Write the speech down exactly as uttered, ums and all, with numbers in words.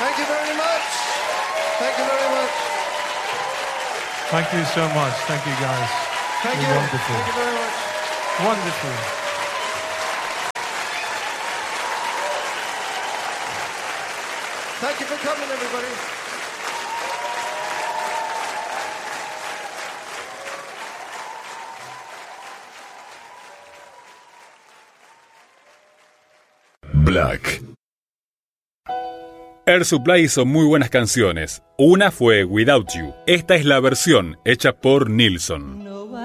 Thank you very much. Thank you very much. Thank you so much. Thank you, guys. Thank You're you. wonderful. Thank you very much. Wonderful. Thank you for coming, everybody. Black. Air Supply hizo muy buenas canciones. Una fue Without You. Esta es la versión hecha por Nilsson.